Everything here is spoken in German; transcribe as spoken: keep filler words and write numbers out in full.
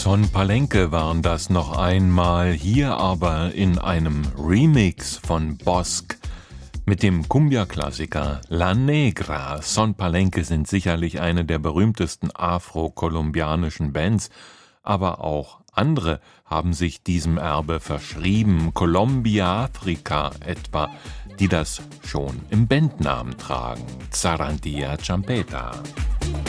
Son Palenque waren das noch einmal, hier aber in einem Remix von Bosque mit dem Cumbia-Klassiker La Negra. Son Palenque sind sicherlich eine der berühmtesten afro-kolumbianischen Bands, aber auch andere haben sich diesem Erbe verschrieben, Colombia Africa etwa, die das schon im Bandnamen tragen, Zarandilla Champeta.